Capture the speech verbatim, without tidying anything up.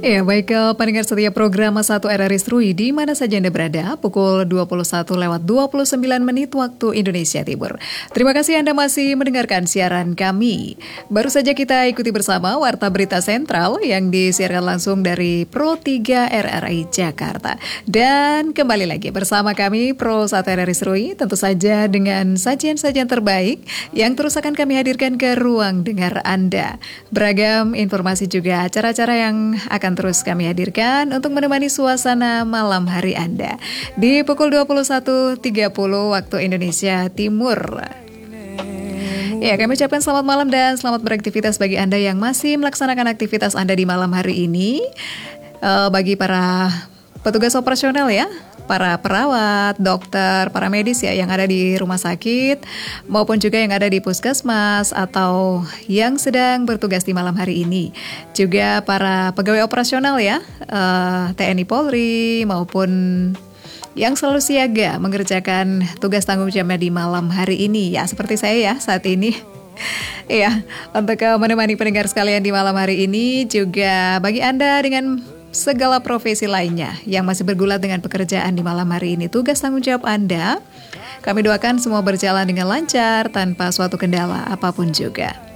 Ya, baik ke pendengar setia program satu R R I Serui di mana saja Anda berada, pukul dua puluh satu lewat dua puluh sembilan menit waktu Indonesia Timur. Terima kasih Anda masih mendengarkan siaran kami. Baru saja kita ikuti bersama Warta Berita Sentral yang disiarkan langsung dari Pro tiga R R I Jakarta. Dan kembali lagi bersama kami Pro satu R R I Serui, tentu saja dengan sajian-sajian terbaik yang terus akan kami hadirkan ke ruang dengar Anda. Beragam informasi juga acara-acara yang akan terus kami hadirkan untuk menemani suasana malam hari Anda di pukul dua puluh satu tiga puluh waktu Indonesia Timur. Ya, kami ucapkan selamat malam dan selamat beraktivitas bagi Anda yang masih melaksanakan aktivitas Anda di malam hari ini. Uh, bagi para petugas operasional ya, para perawat, dokter, para medis ya yang ada di rumah sakit maupun juga yang ada di puskesmas atau yang sedang bertugas di malam hari ini. Juga para pegawai operasional ya, uh, T N I Polri maupun yang selalu siaga mengerjakan tugas tanggung jawabnya di malam hari ini ya, seperti saya ya saat ini. Iya, untuk menemani pendengar sekalian di malam hari ini, juga bagi Anda dengan segala profesi lainnya yang masih bergulat dengan pekerjaan di malam hari ini, tugas tanggung jawab Anda, kami doakan semua berjalan dengan lancar tanpa suatu kendala apapun juga.